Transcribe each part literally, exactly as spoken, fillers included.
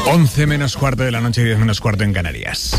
once menos cuarto de la noche y diez menos cuarto en Canarias.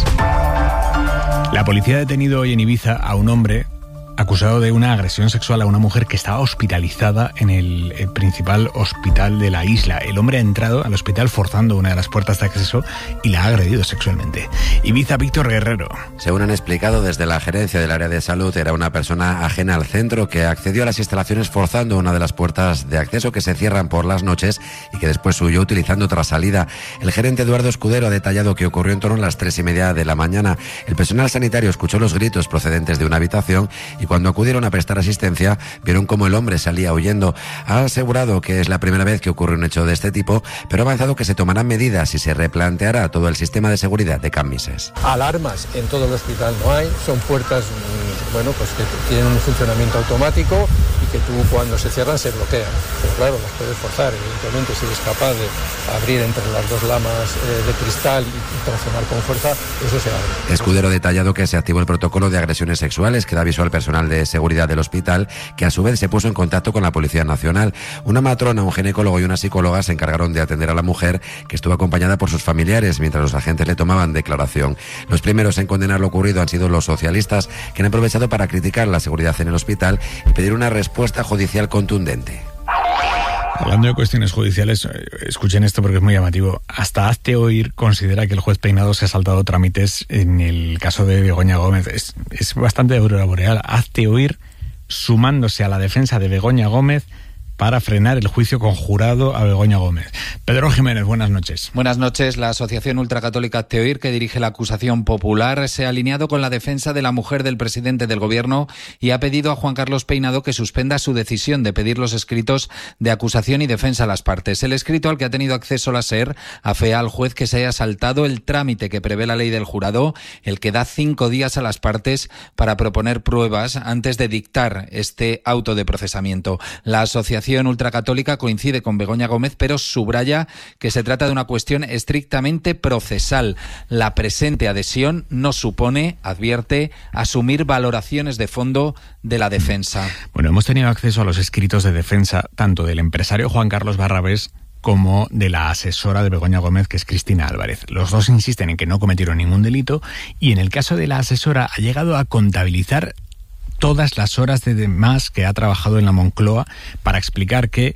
La policía ha detenido hoy en Ibiza a un hombre acusado de una agresión sexual a una mujer que estaba hospitalizada en el, el principal hospital de la isla. El hombre ha entrado al hospital forzando una de las puertas de acceso y la ha agredido sexualmente. Ibiza, Víctor Guerrero. Según han explicado desde la gerencia del área de salud, era una persona ajena al centro que accedió a las instalaciones forzando una de las puertas de acceso que se cierran por las noches y que después huyó utilizando otra salida. El gerente Eduardo Escudero ha detallado que ocurrió en torno a las tres y media de la mañana. El personal sanitario escuchó los gritos procedentes de una habitación y cuando acudieron a prestar asistencia vieron cómo el hombre salía huyendo. Ha asegurado que es la primera vez que ocurre un hecho de este tipo, pero ha avanzado que se tomarán medidas y se replanteará todo el sistema de seguridad de Can Misses. Alarmas en todo el hospital no hay, son puertas bueno, pues que tienen un funcionamiento automático y que tú cuando se cierran se bloquean. Pero claro, las puedes forzar, evidentemente, si eres capaz de abrir entre las dos lamas eh, de cristal y presionar con fuerza, eso se abre. Escudero ha detallado que se activó el protocolo de agresiones sexuales que da aviso al personal de seguridad del hospital, que a su vez se puso en contacto con la Policía Nacional. Una matrona, un ginecólogo y una psicóloga se encargaron de atender a la mujer, que estuvo acompañada por sus familiares mientras los agentes le tomaban declaración. Los primeros en condenar lo ocurrido han sido los socialistas, que han aprovechado para criticar la seguridad en el hospital y pedir una respuesta judicial contundente. Hablando de cuestiones judiciales, escuchen esto porque es muy llamativo. Hasta Hazte Oír considera que el juez Peinado se ha saltado trámites en el caso de Begoña Gómez. Es, es bastante de aurora boreal. Hazte Oír sumándose a la defensa de Begoña Gómez para frenar el juicio conjurado a Begoña Gómez. Pedro Jiménez, buenas noches. Buenas noches. La Asociación Ultracatólica Hazte Oír, que dirige la acusación popular, se ha alineado con la defensa de la mujer del presidente del Gobierno y ha pedido a Juan Carlos Peinado que suspenda su decisión de pedir los escritos de acusación y defensa a las partes. El escrito al que ha tenido acceso la SER afea al juez que se haya saltado el trámite que prevé la ley del jurado, el que da cinco días a las partes para proponer pruebas antes de dictar este auto de procesamiento. La asociación ultracatólica coincide con Begoña Gómez, pero subraya que se trata de una cuestión estrictamente procesal. La presente adhesión no supone, advierte, asumir valoraciones de fondo de la defensa. Bueno, hemos tenido acceso a los escritos de defensa tanto del empresario Juan Carlos Barrabés como de la asesora de Begoña Gómez, que es Cristina Álvarez. Los dos insisten en que no cometieron ningún delito y en el caso de la asesora ha llegado a contabilizar todas las horas de más que ha trabajado en la Moncloa para explicar que,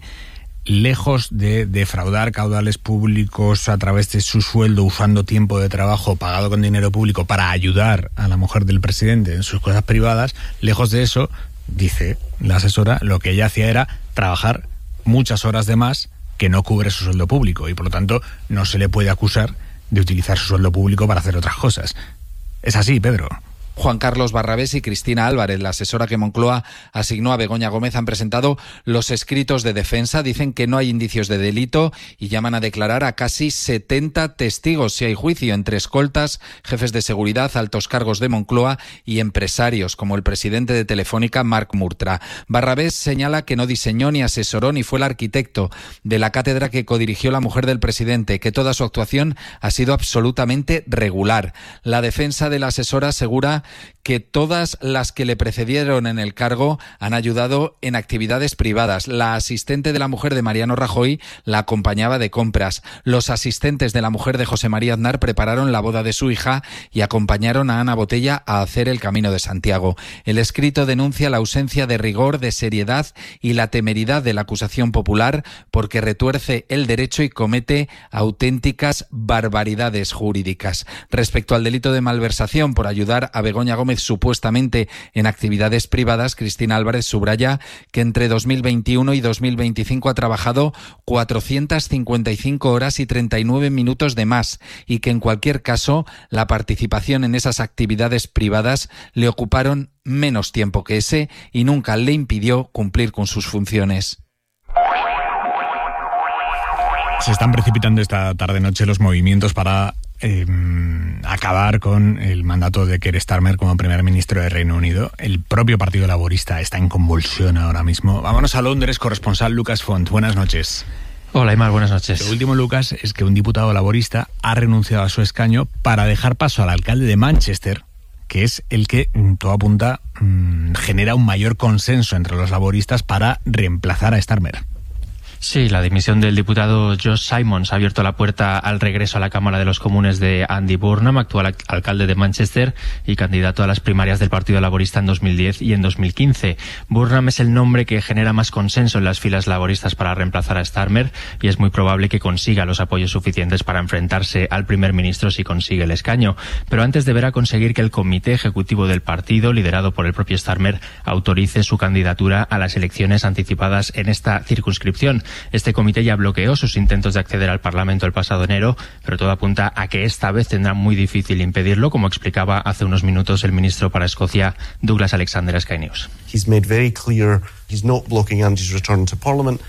lejos de defraudar caudales públicos a través de su sueldo, usando tiempo de trabajo pagado con dinero público para ayudar a la mujer del presidente en sus cosas privadas, lejos de eso, dice la asesora, lo que ella hacía era trabajar muchas horas de más que no cubre su sueldo público y por lo tanto no se le puede acusar de utilizar su sueldo público para hacer otras cosas. Es así, Pedro. Juan Carlos Barrabés y Cristina Álvarez, la asesora que Moncloa asignó a Begoña Gómez, han presentado los escritos de defensa. Dicen que no hay indicios de delito y llaman a declarar a casi setenta testigos si hay juicio, entre escoltas, jefes de seguridad, altos cargos de Moncloa y empresarios, como el presidente de Telefónica, Marc Murtra. Barrabés señala que no diseñó ni asesoró ni fue el arquitecto de la cátedra que codirigió la mujer del presidente, que toda su actuación ha sido absolutamente regular. La defensa de la asesora asegura que todas las que le precedieron en el cargo han ayudado en actividades privadas. La asistente de la mujer de Mariano Rajoy la acompañaba de compras. Los asistentes de la mujer de José María Aznar prepararon la boda de su hija y acompañaron a Ana Botella a hacer el Camino de Santiago. El escrito denuncia la ausencia de rigor, de seriedad y la temeridad de la acusación popular porque retuerce el derecho y comete auténticas barbaridades jurídicas. Respecto al delito de malversación por ayudar a Begoña Gómez supuestamente en actividades privadas, Cristina Álvarez subraya que entre dos mil veintiuno y dos mil veinticinco ha trabajado cuatrocientas cincuenta y cinco horas y treinta y nueve minutos de más y que en cualquier caso la participación en esas actividades privadas le ocuparon menos tiempo que ese y nunca le impidió cumplir con sus funciones. Se están precipitando esta tarde-noche los movimientos para eh, acabar con el mandato de Keir Starmer como primer ministro de Reino Unido. El propio Partido Laborista está en convulsión ahora mismo. Vámonos a Londres, corresponsal Lucas Font. Buenas noches. Hola, Aymar, buenas noches. Lo último, Lucas, es que un diputado laborista ha renunciado a su escaño para dejar paso al alcalde de Manchester, que es el que, todo apunta, mmm, genera un mayor consenso entre los laboristas para reemplazar a Starmer. Sí, la dimisión del diputado Josh Simons ha abierto la puerta al regreso a la Cámara de los Comunes de Andy Burnham, actual alcalde de Manchester y candidato a las primarias del Partido Laborista en dos mil diez y en dos mil quince. Burnham es el nombre que genera más consenso en las filas laboristas para reemplazar a Starmer y es muy probable que consiga los apoyos suficientes para enfrentarse al primer ministro si consigue el escaño. Pero antes deberá conseguir que el comité ejecutivo del partido, liderado por el propio Starmer, autorice su candidatura a las elecciones anticipadas en esta circunscripción. Este comité ya bloqueó sus intentos de acceder al Parlamento el pasado enero, pero todo apunta a que esta vez tendrá muy difícil impedirlo, como explicaba hace unos minutos el ministro para Escocia, Douglas Alexander, a Sky News. He's made very clear he's not blocking Andy's return to Parliament.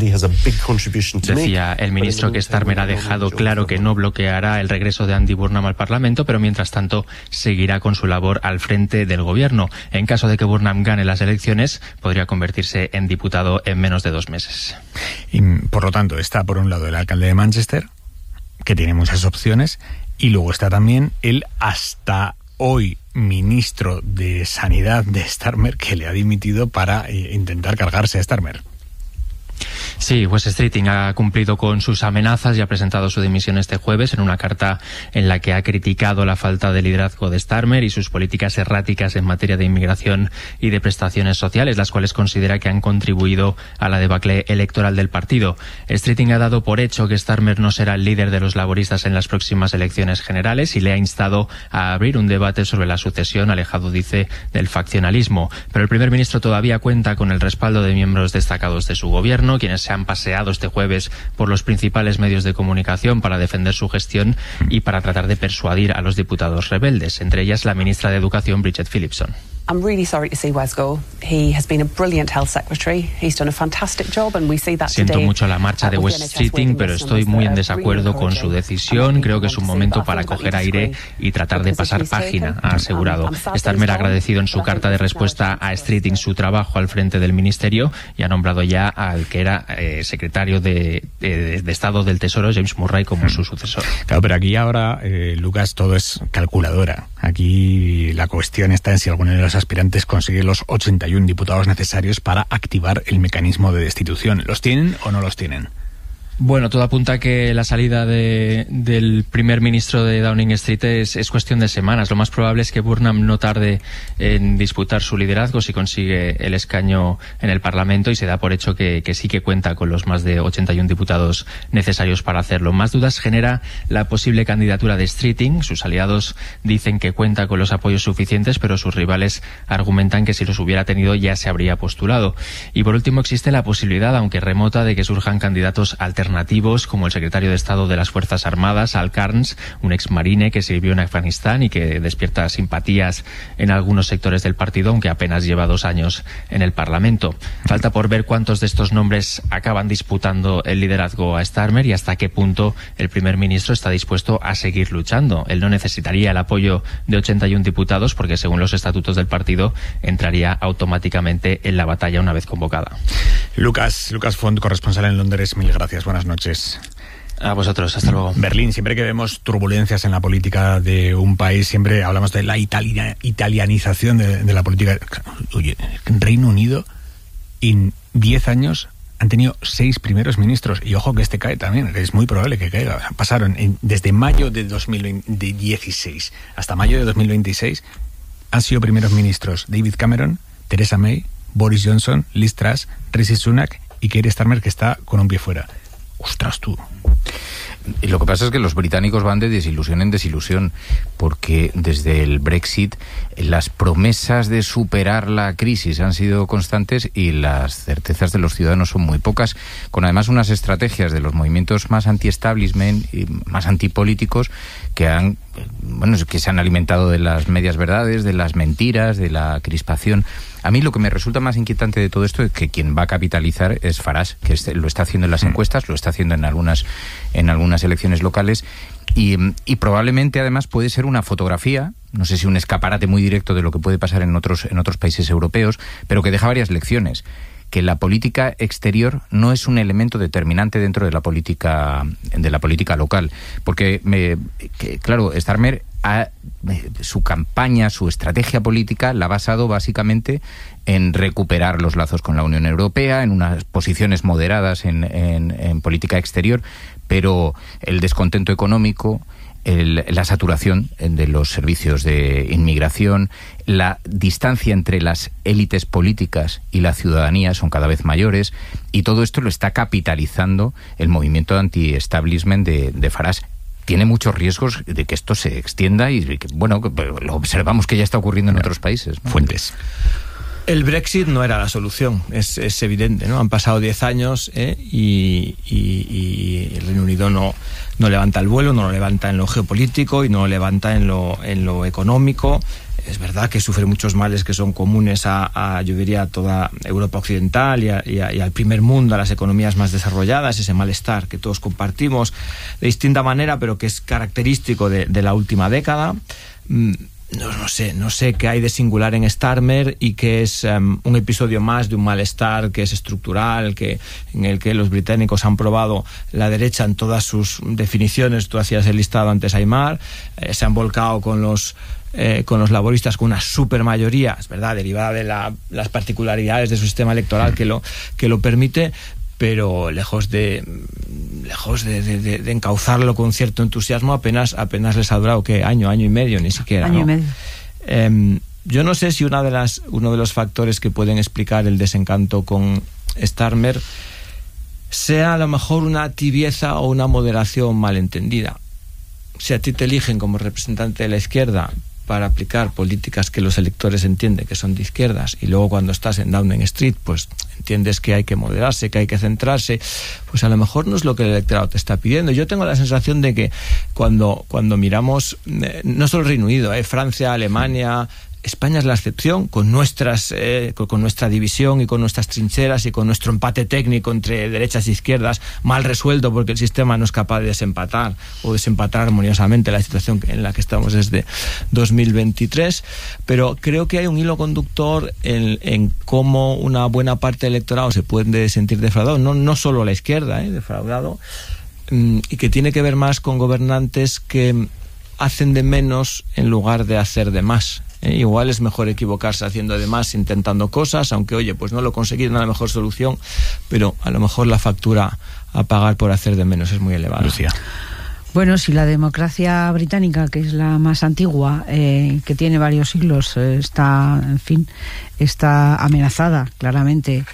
Decía el ministro que Starmer ha dejado claro que no bloqueará el regreso de Andy Burnham al Parlamento, pero mientras tanto seguirá con su labor al frente del gobierno. En caso de que Burnham gane las elecciones, podría convertirse en diputado en menos de dos meses. Y, por lo tanto, está por un lado el alcalde de Manchester, que tiene muchas opciones, y luego está también el hasta hoy ministro de Sanidad de Starmer, que le ha dimitido para eh, intentar cargarse a Starmer. Sí, Wes Streeting ha cumplido con sus amenazas y ha presentado su dimisión este jueves en una carta en la que ha criticado la falta de liderazgo de Starmer y sus políticas erráticas en materia de inmigración y de prestaciones sociales, las cuales considera que han contribuido a la debacle electoral del partido. Streeting ha dado por hecho que Starmer no será el líder de los laboristas en las próximas elecciones generales y le ha instado a abrir un debate sobre la sucesión, alejado, dice, del faccionalismo. Pero el primer ministro todavía cuenta con el respaldo de miembros destacados de su gobierno, quienes se han paseado este jueves por los principales medios de comunicación para defender su gestión y para tratar de persuadir a los diputados rebeldes, entre ellas la ministra de Educación, Bridget Phillipson. I'm really sorry to see Wes go. He has been a brilliant health secretary. He's done a fantastic job and we see that Siento today. mucho la marcha de Wes Streeting, pero estoy muy en desacuerdo con su decisión. Creo que es un momento para coger aire y tratar de pasar página, ha asegurado. Starmer ha agradecido en su carta de respuesta a Streeting su trabajo al frente del ministerio y ha nombrado ya al que era eh, secretario de, de, de Estado del Tesoro, James Murray, como su sucesor. Claro, pero aquí ahora, eh, Lucas, todo es calculadora. Aquí la cuestión está en si alguno de los aspirantes consigue los ochenta y uno diputados necesarios para activar el mecanismo de destitución. ¿Los tienen o no los tienen? Bueno, todo apunta a que la salida de, del primer ministro de Downing Street es, es cuestión de semanas. Lo más probable es que Burnham no tarde en disputar su liderazgo si consigue el escaño en el Parlamento y se da por hecho que, que sí que cuenta con los más de ochenta y uno diputados necesarios para hacerlo. Más dudas genera la posible candidatura de Streeting. Sus aliados dicen que cuenta con los apoyos suficientes, pero sus rivales argumentan que si los hubiera tenido ya se habría postulado. Y por último existe la posibilidad, aunque remota, de que surjan candidatos alternativos alternativos como el secretario de Estado de las Fuerzas Armadas, Al Carnes, un exmarine que sirvió en Afganistán y que despierta simpatías en algunos sectores del partido, aunque apenas lleva dos años en el Parlamento. Falta por ver cuántos de estos nombres acaban disputando el liderazgo a Starmer y hasta qué punto el primer ministro está dispuesto a seguir luchando. Él no necesitaría el apoyo de ochenta y uno diputados porque, según los estatutos del partido, entraría automáticamente en la batalla una vez convocada. Lucas, Lucas Font, corresponsal en Londres, mil gracias. Buenas noches. A vosotros, hasta luego. Berlín, siempre que vemos turbulencias en la política de un país, siempre hablamos de la italia, italianización de, de la política. Oye, Reino Unido, en diez años han tenido seis primeros ministros, y ojo que este cae también, es muy probable que caiga. Pasaron en, desde mayo de dos mil dieciséis hasta mayo de dos mil veintiséis, han sido primeros ministros David Cameron, Theresa May, Boris Johnson, Liz Truss, Rishi Sunak y Keir Starmer, que está con un pie fuera. ¡Ostras, tú! Y lo que pasa es que los británicos van de desilusión en desilusión, porque desde el Brexit las promesas de superar la crisis han sido constantes y las certezas de los ciudadanos son muy pocas, con además unas estrategias de los movimientos más anti-establishment y más antipolíticos que han, bueno, que se han alimentado de las medias verdades, de las mentiras, de la crispación. A mí lo que me resulta más inquietante de todo esto es que quien va a capitalizar es Farage, que este, lo está haciendo en las encuestas, lo está haciendo en algunas en algunas elecciones locales y, y probablemente además puede ser una fotografía, no sé si un escaparate muy directo de lo que puede pasar en otros en otros países europeos, pero que deja varias lecciones. Que la política exterior no es un elemento determinante dentro de la política de la política local, porque me, que, claro, Starmer ha, su campaña, su estrategia política la ha basado básicamente en recuperar los lazos con la Unión Europea, en unas posiciones moderadas en, en, en política exterior, pero el descontento económico, el, la saturación de los servicios de inmigración, la distancia entre las élites políticas y la ciudadanía son cada vez mayores, y todo esto lo está capitalizando el movimiento anti-establishment de, de Farage. Tiene muchos riesgos de que esto se extienda y que, bueno, lo observamos que ya está ocurriendo en otros países, ¿no? Fuentes. El Brexit no era la solución, es, es evidente, ¿no? Han pasado diez años ¿eh? y, y, y el Reino Unido no, no levanta el vuelo, no lo levanta en lo geopolítico y no lo levanta en lo, en lo económico. Es verdad que sufre muchos males que son comunes a, a yo diría, a toda Europa occidental y, a, y, a, y al primer mundo, a las economías más desarrolladas, ese malestar que todos compartimos de distinta manera, pero que es característico de, de la última década. Mm. No, no sé, no sé qué hay de singular en Starmer y que es um, un episodio más de un malestar que es estructural, que en el que los británicos han probado la derecha en todas sus definiciones. Tú hacías el listado antes, Aymar, eh, se han volcado con los eh, con los laboristas con una super mayoría, es verdad, derivada de la, las particularidades de su sistema electoral que lo que lo permite, pero lejos de lejos de, de, de encauzarlo con cierto entusiasmo, apenas apenas les ha durado ¿qué? año, año y medio, ni siquiera. Año ¿no? y medio. Eh, yo no sé si una de las uno de los factores que pueden explicar el desencanto con Starmer sea a lo mejor una tibieza o una moderación malentendida. Si a ti te eligen como representante de la izquierda para aplicar políticas que los electores entienden que son de izquierdas, y luego cuando estás en Downing Street pues entiendes que hay que moderarse, que hay que centrarse, pues a lo mejor no es lo que el electorado te está pidiendo. Yo tengo la sensación de que cuando, cuando miramos eh, no solo el Reino Unido, eh, Francia, Alemania, España es la excepción, con nuestras eh, con, con nuestra división y con nuestras trincheras y con nuestro empate técnico entre derechas e izquierdas mal resuelto porque el sistema no es capaz de desempatar o desempatar armoniosamente la situación en la que estamos desde dos mil veintitrés, pero creo que hay un hilo conductor en, en cómo una buena parte del electorado se puede sentir defraudado, no, no solo la izquierda, eh, defraudado, y que tiene que ver más con gobernantes que hacen de menos en lugar de hacer de más. Eh, igual es mejor equivocarse haciendo de más, intentando cosas, aunque oye, pues no lo conseguir, no es la mejor solución, pero a lo mejor la factura a pagar por hacer de menos es muy elevada. Lucía. Bueno, si la democracia británica, que es la más antigua, eh, que tiene varios siglos, eh, está, en fin, está amenazada claramente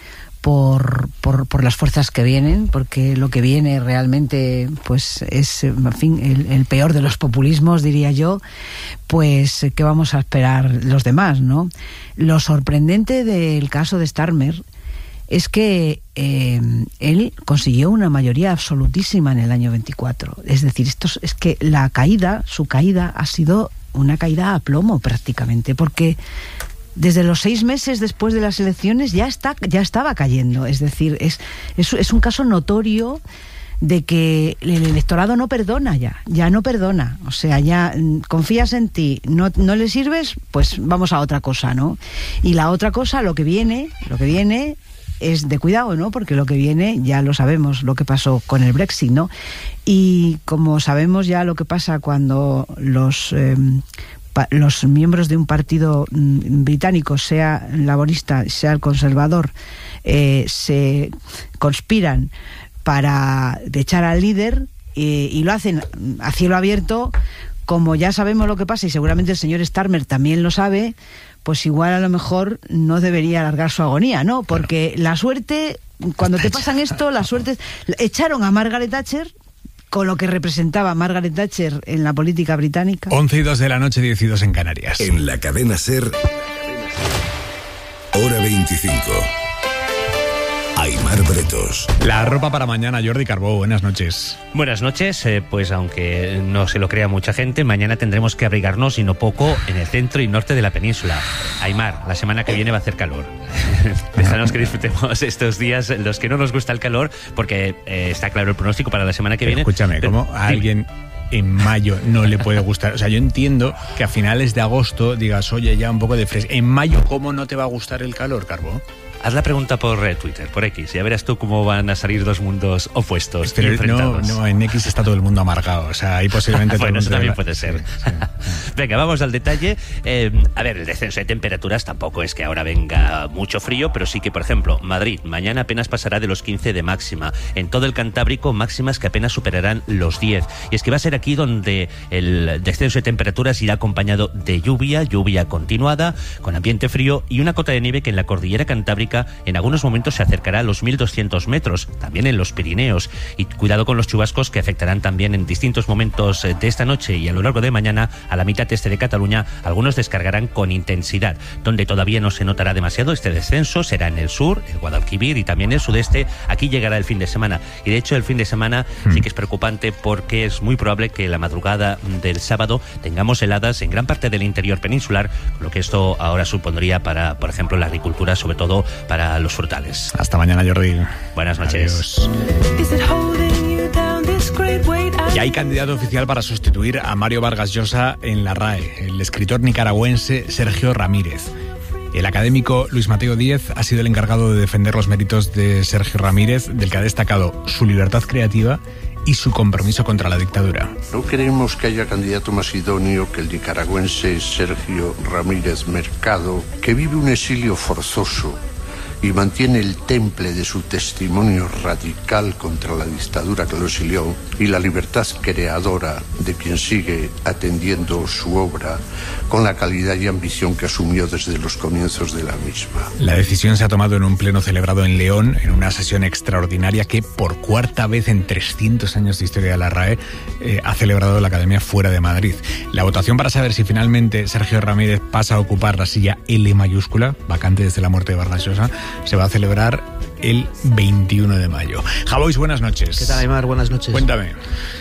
por, por, por las fuerzas que vienen, porque lo que viene realmente pues es, en fin, el, el peor de los populismos, diría yo, pues ¿qué vamos a esperar los demás, no? Lo sorprendente del caso de Starmer es que eh, él consiguió una mayoría absolutísima en el año veinticuatro. Es decir, esto es, es que la caída, su caída ha sido una caída a plomo prácticamente, porque desde los seis meses después de las elecciones ya está, ya estaba cayendo. Es decir, es, es, es un caso notorio de que el electorado no perdona ya, ya no perdona. O sea, ya confías en ti, no, no le sirves, pues vamos a otra cosa, ¿no? Y la otra cosa, lo que viene, lo que viene es de cuidado, ¿no? Porque lo que viene ya lo sabemos, lo que pasó con el Brexit, ¿no? Y como sabemos ya lo que pasa cuando los eh, los miembros de un partido británico, sea el laborista, sea el conservador, eh, se conspiran para echar al líder eh, y lo hacen a cielo abierto, como ya sabemos lo que pasa y seguramente el señor Starmer también lo sabe, pues igual a lo mejor no debería alargar su agonía, ¿no? Porque la suerte, cuando te pasan esto, la suerte... Echaron a Margaret Thatcher, con lo que representaba Margaret Thatcher en la política británica. once y dos de la noche, diez y dos en Canarias. En la cadena SER, hora veinticinco. Aymar Bretos. La ropa para mañana, Jordi Carbó, buenas noches. Buenas noches, eh, pues aunque no se lo crea mucha gente, mañana tendremos que abrigarnos y no poco en el centro y norte de la península. Aymar, la semana que viene va a hacer calor. Déjanos que disfrutemos estos días, los que no nos gusta el calor, porque eh, está claro el pronóstico para la semana que Pero viene. Escúchame, ¿cómo a alguien en mayo no le puede gustar? O sea, yo entiendo que a finales de agosto digas, oye, ya un poco de fresco. En mayo, ¿cómo no te va a gustar el calor, Carbó? Haz la pregunta por eh, Twitter, por X, ya verás tú cómo van a salir dos mundos opuestos. Pero enfrentados. No, no, en X está todo el mundo amargado, o sea, ahí posiblemente... Bueno, eso también la... puede ser. Sí, sí. Venga, vamos al detalle. Eh, a ver, el descenso de temperaturas tampoco es que ahora venga mucho frío, pero sí que, por ejemplo, Madrid mañana apenas pasará de los quince de máxima. En todo el Cantábrico, máximas que apenas superarán los diez. Y es que va a ser aquí donde el descenso de temperaturas irá acompañado de lluvia, lluvia continuada, con ambiente frío y una cota de nieve que en la cordillera cantábrica en algunos momentos se acercará a los mil doscientos metros, también en los Pirineos. Y cuidado con los chubascos que afectarán también en distintos momentos de esta noche y a lo largo de mañana a la mitad este de Cataluña. Algunos descargarán con intensidad. Donde todavía no se notará demasiado este descenso será en el sur, el Guadalquivir y también el sudeste. Aquí llegará el fin de semana. Y de hecho el fin de semana hmm. sí que es preocupante porque es muy probable que la madrugada del sábado tengamos heladas en gran parte del interior peninsular, con lo que esto ahora supondría para, por ejemplo, la agricultura, sobre todo para los frutales. Hasta mañana, Jordi. Buenas noches. Ya hay candidato oficial para sustituir a Mario Vargas Llosa en la RAE, el escritor nicaragüense Sergio Ramírez. El académico Luis Mateo Díez ha sido el encargado de defender los méritos de Sergio Ramírez, del que ha destacado su libertad creativa y su compromiso contra la dictadura. No queremos que haya candidato más idóneo que el nicaragüense Sergio Ramírez Mercado, que vive un exilio forzoso y mantiene el temple de su testimonio radical contra la dictadura que lo exilió y la libertad creadora de quien sigue atendiendo su obra con la calidad y ambición que asumió desde los comienzos de la misma. La decisión se ha tomado en un pleno celebrado en León, en una sesión extraordinaria que por cuarta vez en trescientos años de historia de la RAE eh, ha celebrado la Academia fuera de Madrid. La votación para saber si finalmente Sergio Ramírez pasa a ocupar la silla L mayúscula, vacante desde la muerte de Vargas Llosa, se va a celebrar el veintiuno de mayo. Javois, buenas noches. ¿Qué tal, Aymar? Buenas noches. Cuéntame.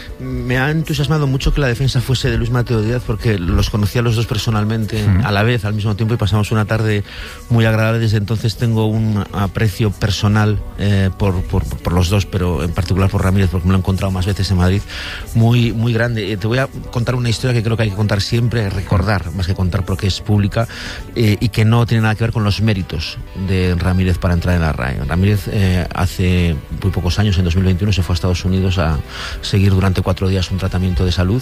Me ha entusiasmado mucho que la defensa fuese de Luis Mateo Díez, porque los conocía a los dos personalmente, mm. a la vez, al mismo tiempo, y pasamos una tarde muy agradable. Desde entonces tengo un aprecio personal eh, por, por, por los dos, pero en particular por Ramírez, porque me lo he encontrado más veces en Madrid, muy, muy grande. Eh, te voy a contar una historia que creo que hay que contar siempre, recordar, más que contar porque es pública, eh, y que no tiene nada que ver con los méritos de Ramírez para entrar en la RAE. Ramírez eh, hace muy pocos años, en dos mil veintiuno, se fue a Estados Unidos a seguir durante cuatro días un tratamiento de salud.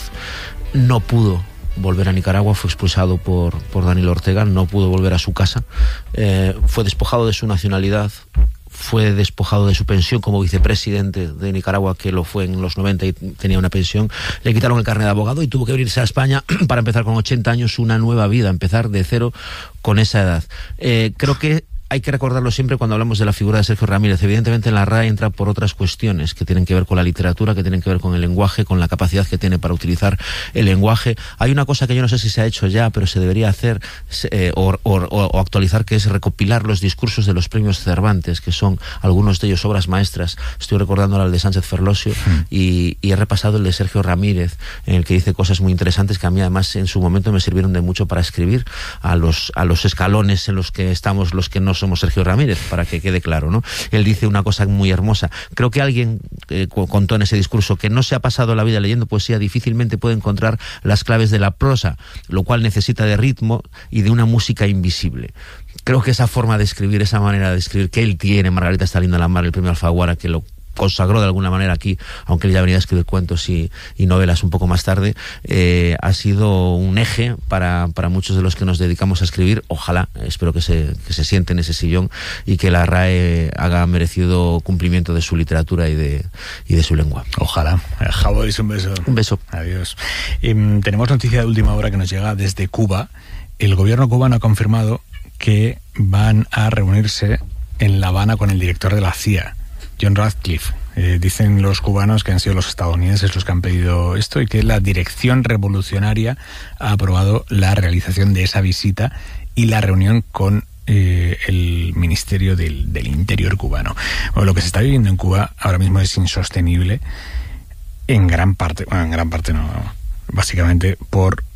No pudo volver a Nicaragua, fue expulsado por, por Daniel Ortega, no pudo volver a su casa, eh, fue despojado de su nacionalidad, fue despojado de su pensión como vicepresidente de Nicaragua, que lo fue en los noventa y tenía una pensión, le quitaron el carnet de abogado y tuvo que venirse a España para empezar con ochenta años una nueva vida, empezar de cero con esa edad. Eh, creo que hay que recordarlo siempre cuando hablamos de la figura de Sergio Ramírez. Evidentemente en la RAE entra por otras cuestiones que tienen que ver con la literatura, que tienen que ver con el lenguaje, con la capacidad que tiene para utilizar el lenguaje. Hay una cosa que yo no sé si se ha hecho ya, pero se debería hacer eh, o, o, o actualizar, que es recopilar los discursos de los premios Cervantes, que son algunos de ellos obras maestras. Estoy recordando el de Sánchez Ferlosio mm. y, y he repasado el de Sergio Ramírez, en el que dice cosas muy interesantes que a mí además en su momento me sirvieron de mucho para escribir a los, a los escalones en los que estamos los que no somos Sergio Ramírez, para que quede claro, ¿no? Él dice una cosa muy hermosa. Creo que alguien eh, contó en ese discurso que no se ha pasado la vida leyendo poesía, difícilmente puede encontrar las claves de la prosa, lo cual necesita de ritmo y de una música invisible. Creo que esa forma de escribir, esa manera de escribir que él tiene, Margarita está linda la mar, el premio Alfaguara, que lo consagró de alguna manera aquí, aunque él ya venía a escribir cuentos y, y novelas un poco más tarde, eh, ha sido un eje para, para muchos de los que nos dedicamos a escribir. Ojalá, espero que se, que se siente en ese sillón y que la RAE haga merecido cumplimiento de su literatura y de, y de su lengua. Ojalá. Javois, un beso. Un beso. Adiós. Eh, tenemos noticia de última hora que nos llega desde Cuba. El gobierno cubano ha confirmado que van a reunirse en La Habana con el director de la C I A, John Ratcliffe. Eh, dicen los cubanos que han sido los estadounidenses los que han pedido esto y que la Dirección Revolucionaria ha aprobado la realización de esa visita y la reunión con eh, el Ministerio del, del Interior cubano. Bueno, lo que se está viviendo en Cuba ahora mismo es insostenible en gran parte, bueno, en gran parte no, básicamente por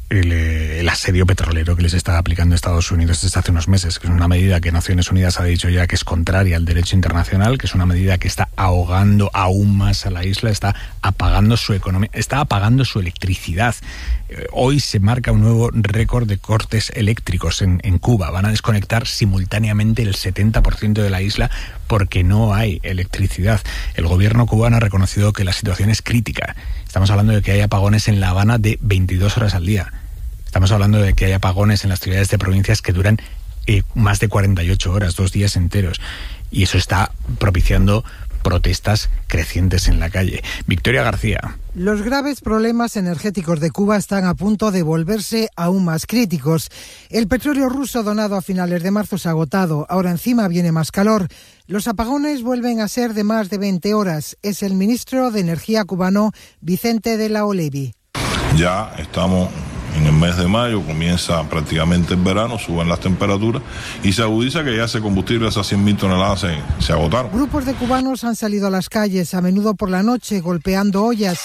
el, el asedio petrolero que les está aplicando Estados Unidos desde hace unos meses, que es una medida que Naciones Unidas ha dicho ya que es contraria al derecho internacional, que es una medida que está ahogando aún más a la isla, está apagando su economía, está apagando su electricidad. Hoy se marca un nuevo récord de cortes eléctricos en, en Cuba. Van a desconectar simultáneamente el setenta por ciento de la isla porque no hay electricidad. El gobierno cubano ha reconocido que la situación es crítica. Estamos hablando de que hay apagones en La Habana de veintidós horas al día. Estamos hablando de que hay apagones en las ciudades de provincias que duran eh, más de cuarenta y ocho horas, dos días enteros. Y eso está propiciando protestas crecientes en la calle. Victoria García. Los graves problemas energéticos de Cuba están a punto de volverse aún más críticos. El petróleo ruso donado a finales de marzo se ha agotado. Ahora encima viene más calor. Los apagones vuelven a ser de más de veinte horas. Es el ministro de Energía cubano, Vicente de la Olevi. Ya estamos en el mes de mayo, comienza prácticamente el verano, suben las temperaturas y se agudiza que ya ese combustible, esas cien mil toneladas se, se agotaron. Grupos de cubanos han salido a las calles, a menudo por la noche, golpeando ollas,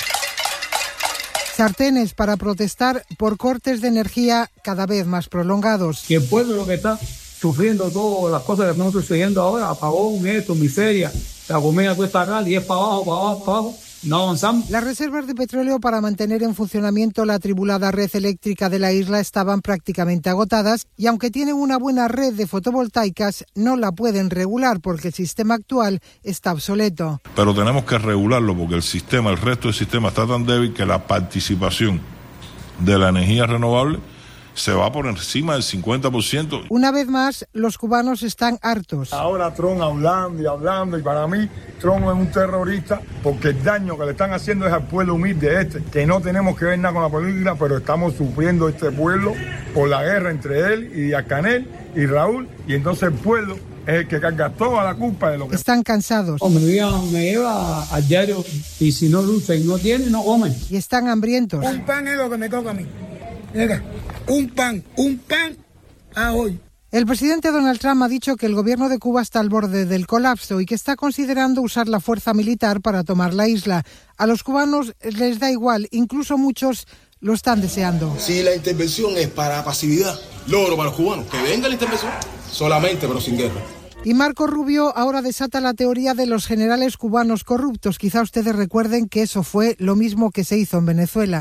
sartenes, para protestar por cortes de energía cada vez más prolongados. Que el pueblo lo que está sufriendo todas las cosas que estamos sucediendo ahora, apagón, esto, miseria, la comida cuesta acá y es para abajo, para abajo, para abajo. No avanzamos. Las reservas de petróleo para mantener en funcionamiento la atribulada red eléctrica de la isla estaban prácticamente agotadas y aunque tienen una buena red de fotovoltaicas, no la pueden regular porque el sistema actual está obsoleto. Pero tenemos que regularlo porque el sistema, el resto del sistema está tan débil que la participación de la energía renovable se va por encima del cincuenta por ciento. Una vez más, los cubanos están hartos. Ahora Trump hablando y hablando, y para mí Trump es un terrorista porque el daño que le están haciendo es al pueblo humilde este, que no tenemos que ver nada con la política, pero estamos sufriendo este pueblo por la guerra entre él y Díaz-Canel y Raúl, y entonces el pueblo es el que carga toda la culpa de lo que... Están cansados. Oh, me, lleva, me lleva al diario y si no luce y no tiene, no come. Y están hambrientos. Un pan es lo que me toca a mí. Venga, un pan, un pan a hoy. El presidente Donald Trump ha dicho que el gobierno de Cuba está al borde del colapso y que está considerando usar la fuerza militar para tomar la isla. A los cubanos les da igual, incluso muchos lo están deseando. Si la intervención es para pasividad, logro para los cubanos, que venga la intervención, solamente pero sin guerra. Y Marco Rubio ahora desata la teoría de los generales cubanos corruptos. Quizá ustedes recuerden que eso fue lo mismo que se hizo en Venezuela.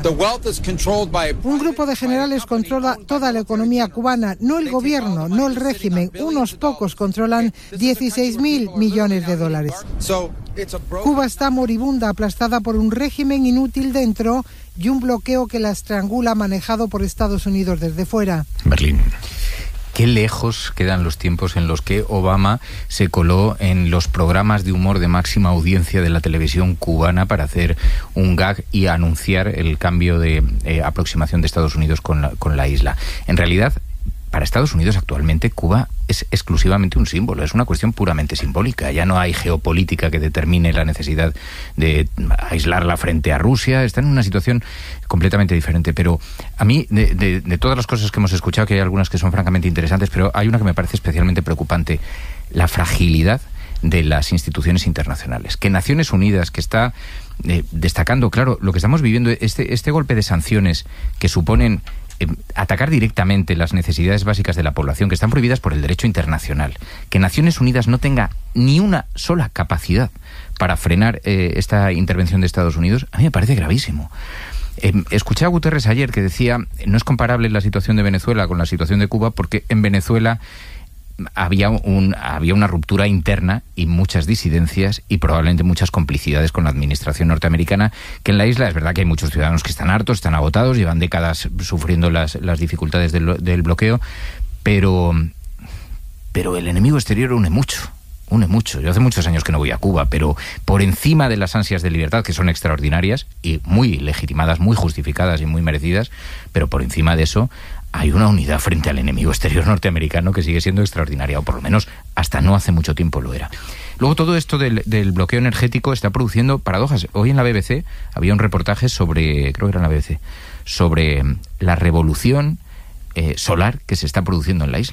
Un grupo de generales controla toda la economía cubana, no el gobierno, no el régimen. Unos pocos controlan dieciséis mil millones de dólares. Cuba está moribunda, aplastada por un régimen inútil dentro y un bloqueo que la estrangula, manejado por Estados Unidos desde fuera. Berlín. Qué lejos quedan los tiempos en los que Obama se coló en los programas de humor de máxima audiencia de la televisión cubana para hacer un gag y anunciar el cambio de eh, aproximación de Estados Unidos con la, con la isla. En realidad, para Estados Unidos actualmente Cuba es exclusivamente un símbolo, es una cuestión puramente simbólica. Ya no hay geopolítica que determine la necesidad de aislarla frente a Rusia. Está en una situación completamente diferente. Pero a mí, de, de, de todas las cosas que hemos escuchado, que hay algunas que son francamente interesantes, pero hay una que me parece especialmente preocupante: la fragilidad de las instituciones internacionales. Que Naciones Unidas, que está eh, destacando, claro, lo que estamos viviendo, este, este golpe de sanciones que suponen Eh, atacar directamente las necesidades básicas de la población, que están prohibidas por el derecho internacional, que Naciones Unidas no tenga ni una sola capacidad para frenar eh, esta intervención de Estados Unidos, a mí me parece gravísimo. Eh, escuché a Guterres ayer que decía, no es comparable la situación de Venezuela con la situación de Cuba, porque en Venezuela había un había una ruptura interna y muchas disidencias y probablemente muchas complicidades con la administración norteamericana, que en la isla es verdad que hay muchos ciudadanos que están hartos, están agotados, llevan décadas sufriendo las, las dificultades del, del bloqueo, pero pero el enemigo exterior une mucho, une mucho. Yo hace muchos años que no voy a Cuba, pero por encima de las ansias de libertad, que son extraordinarias y muy legitimadas, muy justificadas y muy merecidas, pero por encima de eso hay una unidad frente al enemigo exterior norteamericano que sigue siendo extraordinaria, o por lo menos hasta no hace mucho tiempo lo era. Luego, todo esto del, del bloqueo energético está produciendo paradojas. Hoy en la B B C había un reportaje sobre, creo que era en la B B C, sobre la revolución eh, solar que se está produciendo en la isla.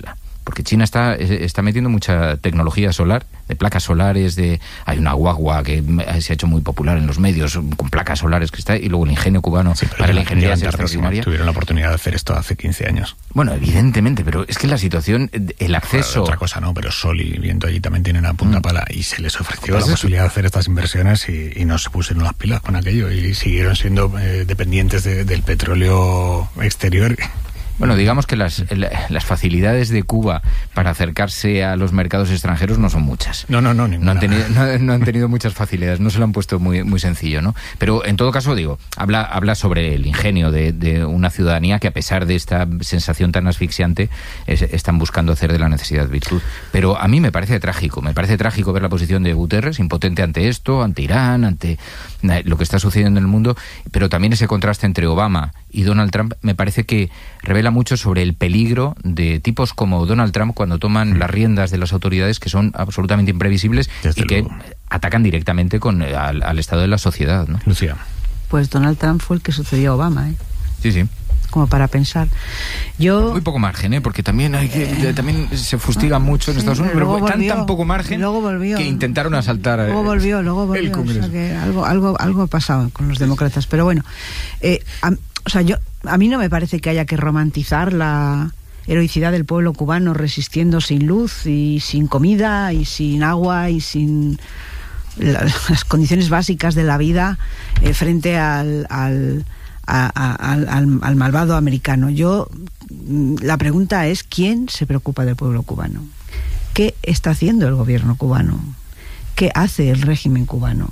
porque China está, está metiendo mucha tecnología solar, de placas solares, de hay una guagua que se ha hecho muy popular en los medios, con placas solares que está, y luego el ingenio cubano sí, para la ingeniería es extraordinaria. Tuvieron la oportunidad de hacer esto hace quince años. Bueno, evidentemente, pero es que la situación, el acceso... Bueno, otra cosa no, pero Sol y Viento allí también tienen una punta mm. pala, y se les ofreció la posibilidad de hacer estas inversiones y, y no se pusieron las pilas con aquello y siguieron siendo eh, dependientes de, del petróleo exterior. Bueno, digamos que las, las facilidades de Cuba para acercarse a los mercados extranjeros no son muchas. No, no, no, ninguna. No han tenido, no, no han tenido muchas facilidades, no se lo han puesto muy, muy sencillo, ¿no? Pero en todo caso, digo, habla, habla sobre el ingenio de, de una ciudadanía que, a pesar de esta sensación tan asfixiante, es, están buscando hacer de la necesidad virtud. Pero a mí me parece trágico, me parece trágico ver la posición de Guterres, impotente ante esto, ante Irán, ante lo que está sucediendo en el mundo, pero también ese contraste entre Obama y Donald Trump me parece que revela mucho sobre el peligro de tipos como Donald Trump cuando toman mm. las riendas de las autoridades, que son absolutamente imprevisibles Desde y que luego. atacan directamente con al, al estado de la sociedad, ¿no? Lucía. Pues Donald Trump fue el que sucedió a Obama, ¿eh? Sí, sí. Como para pensar. Yo muy poco margen, ¿eh? Porque también hay que eh, también se fustiga mucho en sí, Estados Unidos, pero, pero tan tan poco margen que intentaron asaltar. Luego eh, volvió, luego volvió. El Congreso. O sea que algo algo algo ha pasado con los demócratas, pero bueno, eh, a, o sea, yo a mí no me parece que haya que romantizar la heroicidad del pueblo cubano resistiendo sin luz y sin comida y sin agua y sin la, las condiciones básicas de la vida eh, frente al, al A, a, al, al malvado americano. Yo, la pregunta es, ¿quién se preocupa del pueblo cubano? ¿Qué está haciendo el gobierno cubano? ¿Qué hace el régimen cubano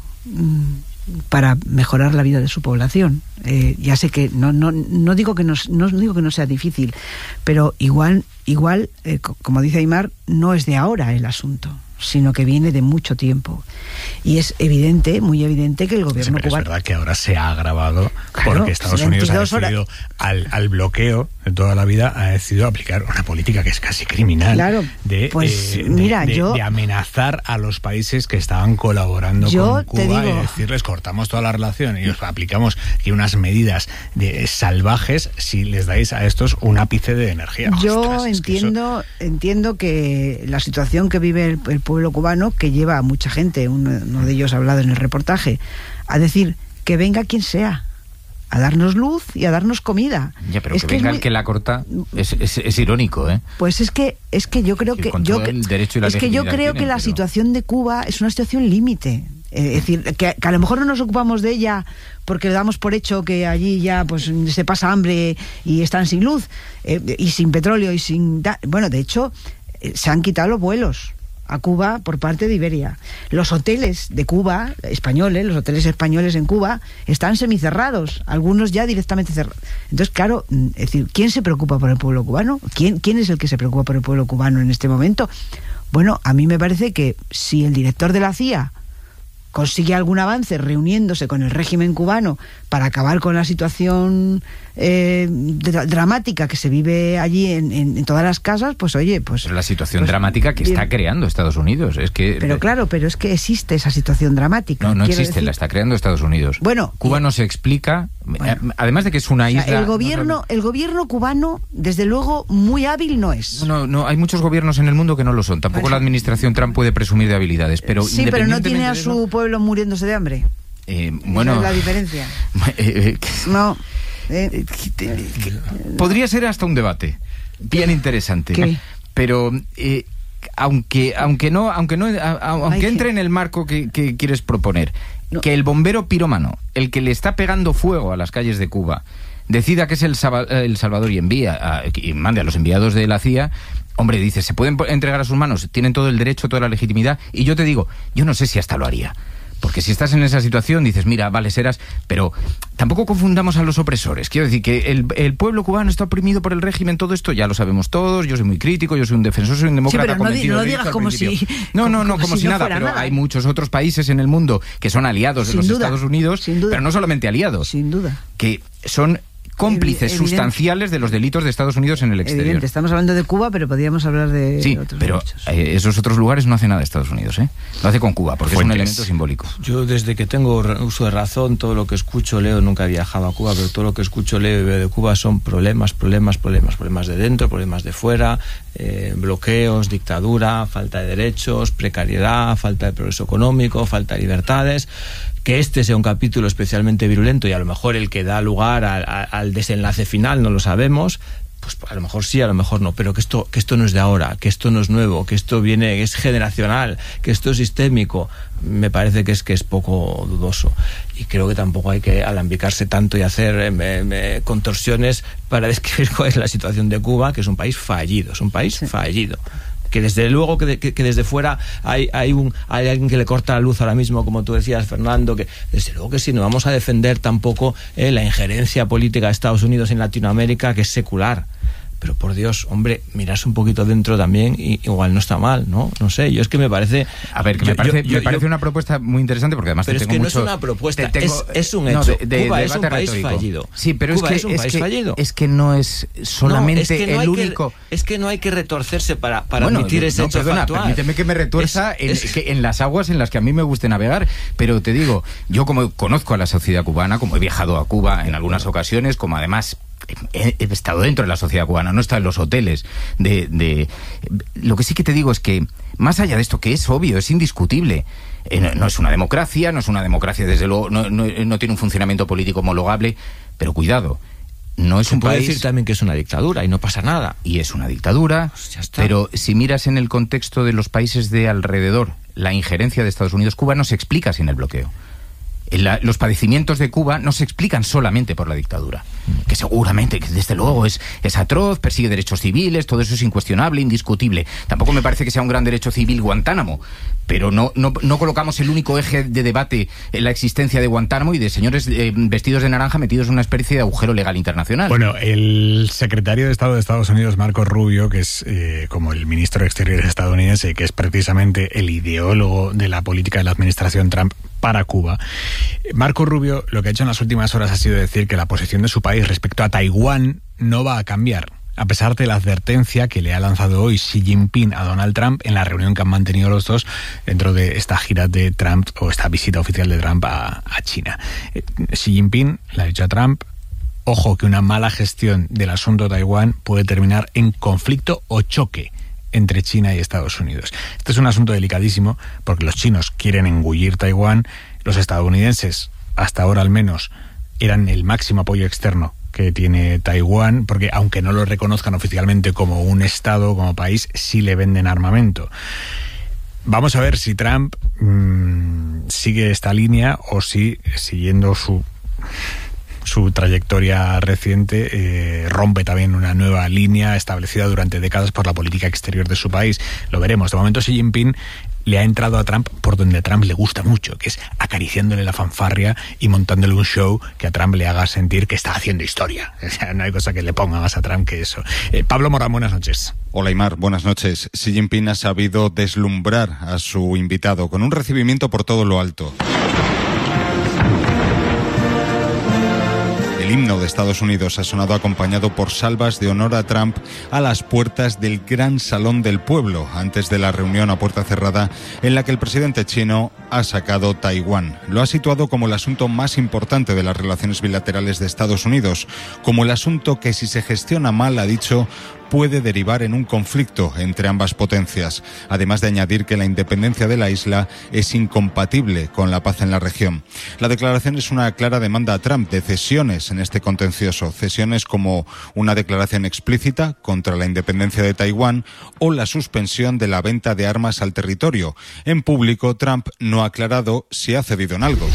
para mejorar la vida de su población? Eh, ya sé que no, no, no digo que no, no digo que no sea difícil, pero igual, igual eh, como dice Aymar, no es de ahora el asunto, sino que viene de mucho tiempo. Y es evidente, muy evidente, que el gobierno sí, cubano... Es verdad que ahora se ha agravado claro, porque Estados Unidos ha decidido, al, al bloqueo de toda la vida, ha decidido aplicar una política que es casi criminal. Claro, de, pues eh, mira, de, de, yo... de amenazar a los países que estaban colaborando yo con Cuba digo, y decirles, cortamos toda la relación y os aplicamos aquí unas medidas de, salvajes si les dais a estos un ápice de energía. Yo Ostras, entiendo, es que eso... entiendo que la situación que vive el, el pueblo cubano, que lleva a mucha gente, uno, uno de ellos ha hablado en el reportaje, a decir que venga quien sea a darnos luz y a darnos comida. Ya, pero es que, que venga muy... el que la corta es, es, es irónico, ¿eh? Pues es que es que yo creo que yo que, es que yo creo que la pero... situación de Cuba es una situación límite. Es decir, que, que a lo mejor no nos ocupamos de ella porque damos por hecho que allí ya pues se pasa hambre y están sin luz eh, y sin petróleo y sin... Bueno, de hecho, eh, se han quitado los vuelos a Cuba por parte de Iberia. Los hoteles de Cuba, españoles, los hoteles españoles en Cuba, están semicerrados, algunos ya directamente cerrados. Entonces, claro, es decir, ¿quién se preocupa por el pueblo cubano? ¿Quién, quién es el que se preocupa por el pueblo cubano en este momento? Bueno, a mí me parece que si el director de la C I A consigue algún avance reuniéndose con el régimen cubano para acabar con la situación eh, dra- dramática que se vive allí en, en, en todas las casas, pues oye, pues... Pero la situación pues, dramática que bien. está creando Estados Unidos, es que... Pero claro, pero es que existe esa situación dramática. No, no existe, decir... la está creando Estados Unidos. Bueno... Cuba y... no se explica, bueno, además de que es una isla... O sea, el gobierno, no el gobierno cubano, desde luego, muy hábil no es. No, no, hay muchos gobiernos en el mundo que no lo son. Tampoco bueno. la administración Trump puede presumir de habilidades, pero... Sí, pero no tiene a su pueblo muriéndose de hambre. Eh, bueno, esa es la diferencia. Eh, eh, no. Eh, podría ser hasta un debate bien interesante, ¿Qué? pero eh, aunque aunque no aunque no a, a, aunque Ay, entre que... en el marco que, que quieres proponer, no. que el bombero pirómano, el que le está pegando fuego a las calles de Cuba, decida que es el, el Salvador y envía a, y mande a los enviados de la C I A. Hombre, dice, se pueden entregar a sus manos, tienen todo el derecho, toda la legitimidad, y yo te digo, yo no sé si hasta lo haría. Porque si estás en esa situación, dices, mira, vale, serás... Pero tampoco confundamos a los opresores. Quiero decir que el, el pueblo cubano está oprimido por el régimen, todo esto ya lo sabemos todos, yo soy muy crítico, yo soy un defensor, soy un demócrata sí, pero convencido. No, di, no lo digas como si... No, no, no, como, como si, si nada, no pero nada. Hay muchos otros países en el mundo que son aliados de los duda, Estados Unidos, pero no solamente aliados. Sin duda. Que son... cómplices Evi- sustanciales de los delitos de Estados Unidos en el exterior. Evidente, estamos hablando de Cuba, pero podríamos hablar de Sí, otros pero derechos. eh, esos otros lugares no hace nada Estados Unidos, ¿eh? Lo hace con Cuba, porque Fuentes. es un elemento simbólico. Yo desde que tengo uso de razón, todo lo que escucho, leo, nunca he viajado a Cuba, pero todo lo que escucho, leo y veo de Cuba son problemas, problemas, problemas, problemas de dentro, problemas de fuera, eh, bloqueos, dictadura, falta de derechos, precariedad, falta de progreso económico, falta de libertades. Que este sea un capítulo especialmente virulento y a lo mejor el que da lugar a, a, al desenlace final no lo sabemos, pues a lo mejor sí, a lo mejor no, pero que esto, que esto no es de ahora, que esto no es nuevo, que esto viene, que es generacional, que esto es sistémico, me parece que es que es poco dudoso. Y creo que tampoco hay que alambicarse tanto y hacer eh, eh, contorsiones para describir cuál es la situación de Cuba, que es un país fallido, es un país sí. fallido. Que desde luego que, de, que, que desde fuera hay, hay, un, hay alguien que le corta la luz ahora mismo, como tú decías, Fernando, que desde luego que sí, no vamos a defender tampoco eh, la injerencia política de Estados Unidos en Latinoamérica, que es secular. Pero por Dios, hombre, mirarse un poquito dentro también, y igual no está mal, ¿no? No sé, yo es que me parece... A ver, que yo, me parece, yo, me parece yo, una propuesta muy interesante, porque además pero te es tengo que mucho, no es una propuesta, tengo, es, es un hecho. No, de, de, Cuba de es un país retórico. fallido. Sí, pero Cuba es que es un país es que, fallido. Es que no es solamente no, es que no el único... único... Es que no hay que retorcerse para, para bueno, admitir ese no, hecho perdona, factual. Permíteme que me retuerza es, en, es... Que en las aguas en las que a mí me guste navegar, pero te digo, yo como conozco a la sociedad cubana, como he viajado a Cuba en algunas ocasiones, como además... He, he estado dentro de la sociedad cubana, no he estado en los hoteles de, de... Lo que sí que te digo es que, más allá de esto, que es obvio, es indiscutible, eh, no, no es una democracia, no es una democracia, desde luego, no, no, no tiene un funcionamiento político homologable, pero cuidado, no es Se un puede país... decir también que es una dictadura y no pasa nada. Y es una dictadura, pues ya está. Pero si miras en el contexto de los países de alrededor, la injerencia de Estados Unidos, Cuba no se explica sin el bloqueo. La, los padecimientos de Cuba no se explican solamente por la dictadura, que seguramente, que desde luego es, es atroz, persigue derechos civiles, todo eso es incuestionable, indiscutible. Tampoco me parece que sea un gran derecho civil Guantánamo, pero no, no, no colocamos el único eje de debate en la existencia de Guantánamo y de señores eh, vestidos de naranja metidos en una especie de agujero legal internacional. Bueno, el secretario de Estado de Estados Unidos, Marco Rubio, que es eh, como el ministro de Exteriores estadounidense, que es precisamente el ideólogo de la política de la administración Trump para Cuba. Marco Rubio lo que ha hecho en las últimas horas ha sido decir que la posición de su país respecto a Taiwán no va a cambiar, a pesar de la advertencia que le ha lanzado hoy Xi Jinping a Donald Trump en la reunión que han mantenido los dos dentro de esta gira de Trump o esta visita oficial de Trump a, a China. Eh, Xi Jinping le ha dicho a Trump: ojo, que una mala gestión del asunto de Taiwán puede terminar en conflicto o choque entre China y Estados Unidos. Este es un asunto delicadísimo porque los chinos quieren engullir Taiwán, los estadounidenses, hasta ahora al menos, eran el máximo apoyo externo que tiene Taiwán, porque aunque no lo reconozcan oficialmente como un estado, como país, sí le venden armamento. Vamos a ver si Trump mmm, sigue esta línea o si, siguiendo su... su trayectoria reciente, eh, rompe también una nueva línea establecida durante décadas por la política exterior de su país. Lo veremos. De momento Xi Jinping le ha entrado a Trump por donde a Trump le gusta mucho, que es acariciándole la fanfarria y montándole un show que a Trump le haga sentir que está haciendo historia. O sea, no hay cosa que le ponga más a Trump que eso. Eh, Pablo Morán, buenas noches. Hola Aymar, buenas noches. Xi Jinping ha sabido deslumbrar a su invitado con un recibimiento por todo lo alto. El himno de Estados Unidos ha sonado acompañado por salvas de honor a Trump a las puertas del Gran Salón del Pueblo, antes de la reunión a puerta cerrada en la que el presidente chino ha sacado Taiwán. Lo ha situado como el asunto más importante de las relaciones bilaterales de Estados Unidos, como el asunto que, si se gestiona mal, ha dicho, puede derivar en un conflicto entre ambas potencias, además de añadir que la independencia de la isla es incompatible con la paz en la región. La declaración es una clara demanda a Trump de cesiones en este contencioso, cesiones como una declaración explícita contra la independencia de Taiwán o la suspensión de la venta de armas al territorio. En público, Trump no ha aclarado si ha cedido en algo.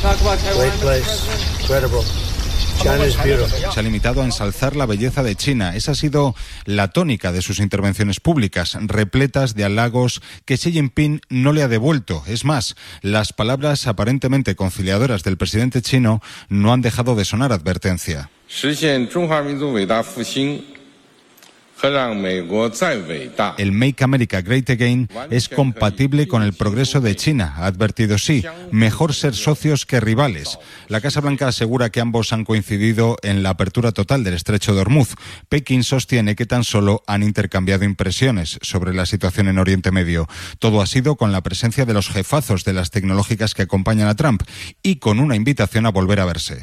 Se ha limitado a ensalzar la belleza de China. Esa ha sido la tónica de sus intervenciones públicas, repletas de halagos que Xi Jinping no le ha devuelto. Es más, las palabras aparentemente conciliadoras del presidente chino no han dejado de sonar advertencia. El Make America Great Again es compatible con el progreso de China, ha advertido Xi. Mejor ser socios que rivales. La Casa Blanca asegura que ambos han coincidido en la apertura total del estrecho de Hormuz. Pekín sostiene que tan solo han intercambiado impresiones sobre la situación en Oriente Medio. Todo ha sido con la presencia de los jefazos de las tecnológicas que acompañan a Trump y con una invitación a volver a verse.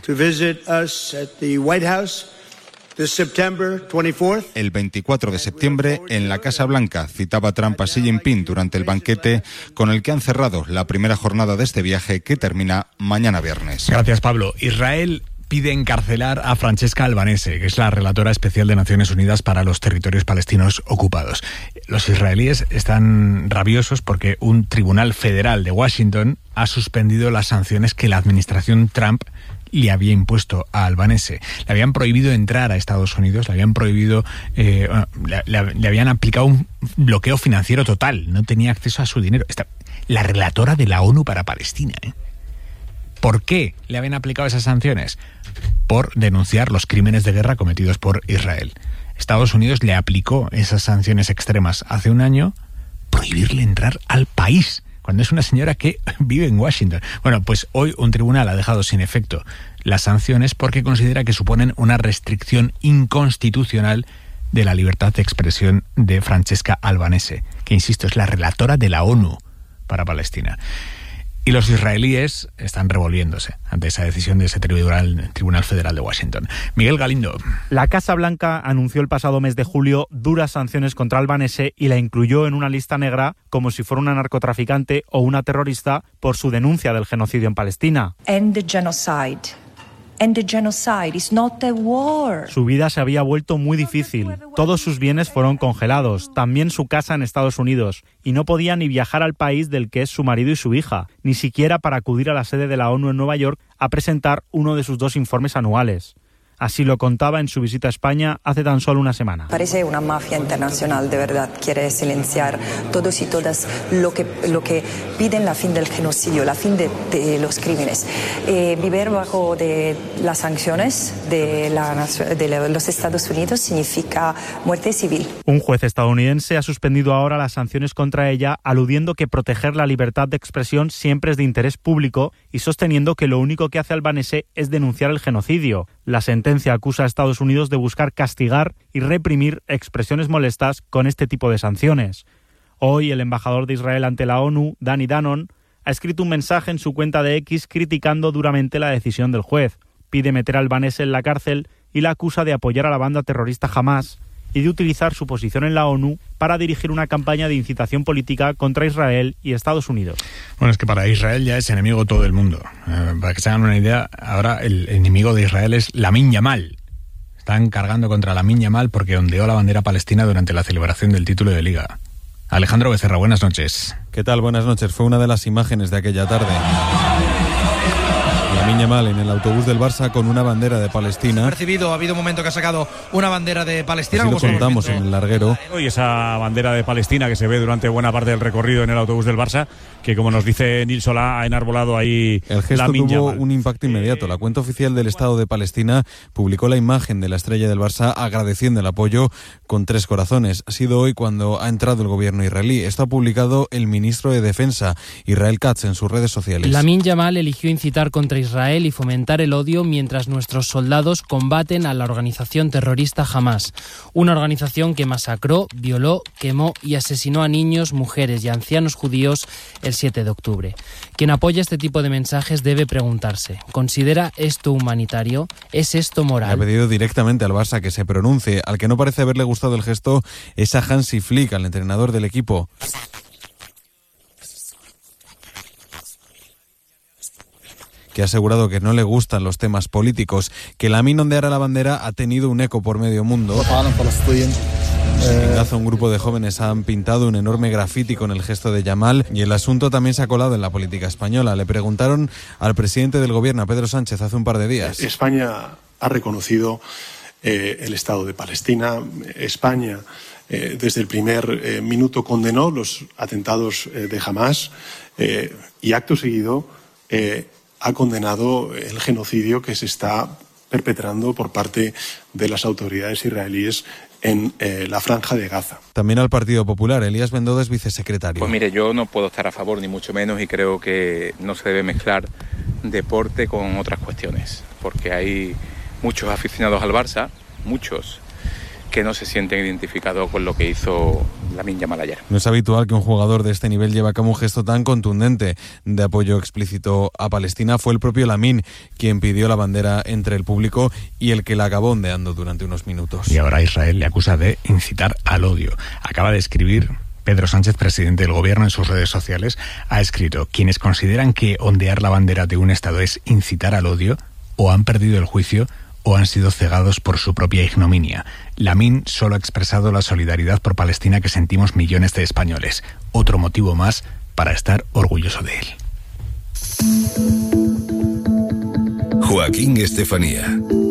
El veinticuatro de septiembre, en la Casa Blanca, citaba Trump a Xi Jinping durante el banquete con el que han cerrado la primera jornada de este viaje que termina mañana viernes. Gracias, Pablo. Israel pide encarcelar a Francesca Albanese, que es la relatora especial de Naciones Unidas para los territorios palestinos ocupados. Los israelíes están rabiosos porque un tribunal federal de Washington ha suspendido las sanciones que la administración Trump le había impuesto a Albanese. Le habían prohibido entrar a Estados Unidos, le habían prohibido, eh, le, le, le habían aplicado un bloqueo financiero total, no tenía acceso a su dinero. Esta, la relatora de la ONU para Palestina, ¿eh? ¿Por qué le habían aplicado esas sanciones? Por denunciar los crímenes de guerra cometidos por Israel. Estados Unidos le aplicó esas sanciones extremas hace un año, prohibirle entrar al país, cuando es una señora que vive en Washington. Bueno, pues hoy un tribunal ha dejado sin efecto las sanciones porque considera que suponen una restricción inconstitucional de la libertad de expresión de Francesca Albanese, que, insisto, es la relatora de la ONU para Palestina. Y los israelíes están revolviéndose ante esa decisión de ese tribunal, Tribunal Federal de Washington. Miguel Galindo. La Casa Blanca anunció el pasado mes de julio duras sanciones contra Albanese y la incluyó en una lista negra como si fuera una narcotraficante o una terrorista por su denuncia del genocidio en Palestina. And the genocide. And the genocide is not a war. Su vida se había vuelto muy difícil. Todos sus bienes fueron congelados, también su casa en Estados Unidos, y no podía ni viajar al país del que es su marido y su hija, ni siquiera para acudir a la sede de la ONU en Nueva York a presentar uno de sus dos informes anuales. Así lo contaba en su visita a España hace tan solo una semana. Parece una mafia internacional, de verdad. Quiere silenciar todos y todas lo que, lo que piden la fin del genocidio, la fin de, de los crímenes. Eh, vivir bajo de las sanciones de, la, de los Estados Unidos significa muerte civil. Un juez estadounidense ha suspendido ahora las sanciones contra ella, aludiendo que proteger la libertad de expresión siempre es de interés público y sosteniendo que lo único que hace Albanese es denunciar el genocidio. La sentencia acusa a Estados Unidos de buscar castigar y reprimir expresiones molestas con este tipo de sanciones. Hoy el embajador de Israel ante la ONU, Danny Danon, ha escrito un mensaje en su cuenta de X criticando duramente la decisión del juez. Pide meter a Albanese en la cárcel y la acusa de apoyar a la banda terrorista Hamás y de utilizar su posición en la ONU para dirigir una campaña de incitación política contra Israel y Estados Unidos. Bueno, es que para Israel ya es enemigo todo el mundo. Eh, para que se hagan una idea, ahora el enemigo de Israel es Lamin Yamal. Están cargando contra Lamin Yamal porque ondeó la bandera palestina durante la celebración del título de Liga. Alejandro Becerra, buenas noches. ¿Qué tal? Buenas noches. Fue una de las imágenes de aquella tarde. Lamin Yamal en el autobús del Barça con una bandera de Palestina. Ha percibido, ha habido un momento que ha sacado una bandera de Palestina. Así lo contamos en el larguero. Y esa bandera de Palestina que se ve durante buena parte del recorrido en el autobús del Barça, que como nos dice Nil Solá, ha enarbolado ahí el gesto Lamin tuvo Yamal. Un impacto inmediato. La cuenta oficial del Estado de Palestina publicó la imagen de la estrella del Barça agradeciendo el apoyo con tres corazones. Ha sido hoy cuando ha entrado el gobierno israelí. Esto ha publicado el ministro de Defensa, Israel Katz, en sus redes sociales. Lamin Yamal eligió incitar contra Israel y fomentar el odio mientras nuestros soldados combaten a la organización terrorista Hamás, una organización que masacró, violó, quemó y asesinó a niños, mujeres y ancianos judíos el siete de octubre. Quien apoya este tipo de mensajes debe preguntarse, ¿considera esto humanitario? ¿Es esto moral? Ha pedido directamente al Barça que se pronuncie. Al que no parece haberle gustado el gesto es a Hansi Flick, al entrenador del equipo. Que ha asegurado que no le gustan los temas políticos. Que Lamin ondeara la bandera ha tenido un eco por medio mundo. En Gaza un grupo de jóvenes han pintado un enorme grafiti con el gesto de Yamal y el asunto también se ha colado en la política española. Le preguntaron al presidente del gobierno, a Pedro Sánchez, hace un par de días. España ha reconocido eh, el Estado de Palestina. España eh, desde el primer eh, minuto condenó los atentados eh, de Hamás eh, y acto seguido eh, ha condenado el genocidio que se está perpetrando por parte de las autoridades israelíes en eh, la Franja de Gaza. También al Partido Popular, Elías Bendodo es vicesecretario. Pues mire, yo no puedo estar a favor ni mucho menos y creo que no se debe mezclar deporte con otras cuestiones, porque hay muchos aficionados al Barça, muchos, que no se sienten identificados con lo que hizo Lamine Yamal ayer. No es habitual que un jugador de este nivel lleve a cabo un gesto tan contundente de apoyo explícito a Palestina. Fue el propio Lamine quien pidió la bandera entre el público y el que la acabó ondeando durante unos minutos. Y ahora Israel le acusa de incitar al odio. Acaba de escribir Pedro Sánchez, presidente del gobierno, en sus redes sociales, ha escrito: quienes consideran que ondear la bandera de un Estado es incitar al odio, o han perdido el juicio o han sido cegados por su propia ignominia. Lamine solo ha expresado la solidaridad por Palestina que sentimos millones de españoles. Otro motivo más para estar orgulloso de él. Joaquín Estefanía.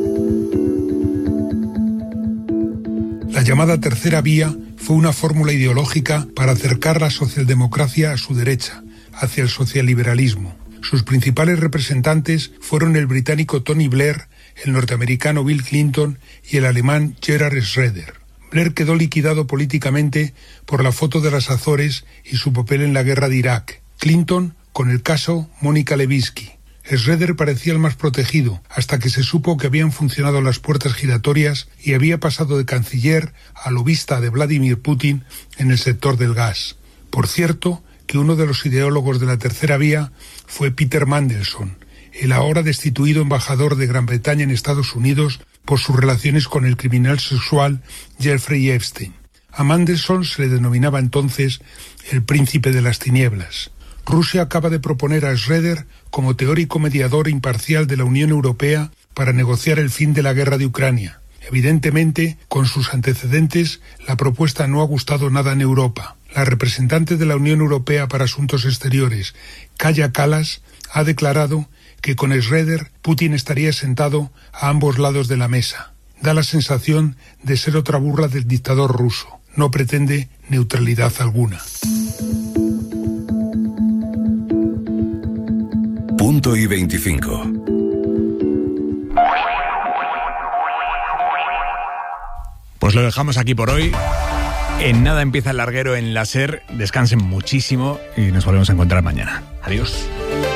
La llamada tercera vía fue una fórmula ideológica para acercar la socialdemocracia a su derecha, hacia el socialliberalismo. Sus principales representantes fueron el británico Tony Blair, el norteamericano Bill Clinton y el alemán Gerhard Schroeder. Blair quedó liquidado políticamente por la foto de las Azores y su papel en la guerra de Irak. Clinton con el caso Mónica Lewinsky. Schroeder parecía el más protegido, hasta que se supo que habían funcionado las puertas giratorias y había pasado de canciller a lobista de Vladimir Putin en el sector del gas. Por cierto, que uno de los ideólogos de la tercera vía fue Peter Mandelson, el ahora destituido embajador de Gran Bretaña en Estados Unidos por sus relaciones con el criminal sexual Jeffrey Epstein. A Mandelson se le denominaba entonces el príncipe de las tinieblas. Rusia acaba de proponer a Schroeder como teórico mediador imparcial de la Unión Europea para negociar el fin de la guerra de Ucrania. Evidentemente, con sus antecedentes, la propuesta no ha gustado nada en Europa. La representante de la Unión Europea para Asuntos Exteriores, Kaja Kallas, ha declarado que con Schroeder Putin estaría sentado a ambos lados de la mesa. Da la sensación de ser otra burla del dictador ruso. No pretende neutralidad alguna. Punto y veinticinco. Pues lo dejamos aquí por hoy. En nada empieza el larguero en la SER. Descansen muchísimo y nos volvemos a encontrar mañana. Adiós.